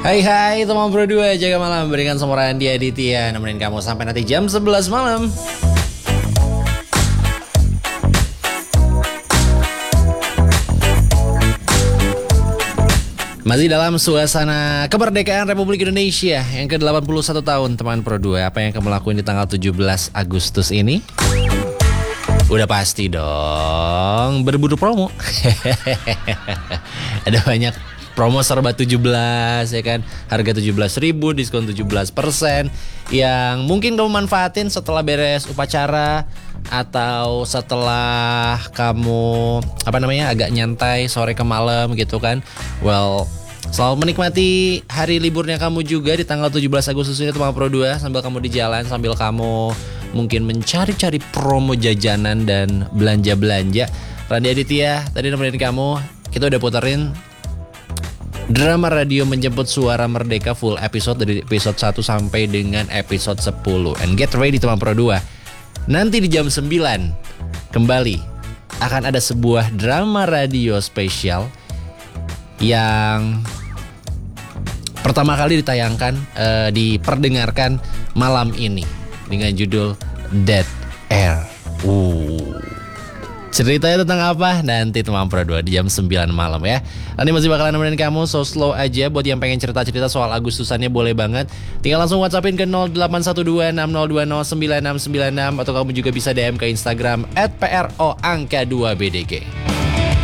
Hai teman Pro 2, jaga malam berikan sama Randy Aditya nemenin kamu sampai nanti jam 11 malam. Masih dalam suasana kemerdekaan Republik Indonesia yang ke-81 tahun teman Pro 2. Apa yang kamu lakuin di tanggal 17 Agustus ini? Udah pasti dong berburu promo. Ada banyak promo serba 17 ya kan. Harga 17.000, diskon 17%. Yang mungkin kamu manfaatin setelah beres upacara atau setelah kamu agak nyantai sore ke malam gitu kan. Well, selalu menikmati hari liburnya kamu juga di tanggal 17 Agustus ini teman Pro 2. Sambil kamu di jalan, sambil kamu mungkin mencari-cari promo jajanan dan belanja-belanja. Randy Aditya tadi nemenin kamu. Kita udah puterin drama radio Menjemput Suara Merdeka full episode dari episode 1 sampai dengan episode 10. And get ready teman Pro 2. Nanti di jam 9 kembali akan ada sebuah drama radio spesial yang pertama kali ditayangkan, diperdengarkan malam ini dengan judul Dead Air. Ceritanya tentang apa? Nanti teman Pro 2 di jam 9 malam ya. Nanti masih bakalan nemenin kamu, so slow aja. Buat yang pengen cerita-cerita soal Agustusannya boleh banget. Tinggal langsung WhatsAppin ke 081260209696 atau kamu juga bisa DM ke Instagram @pro_2bdg.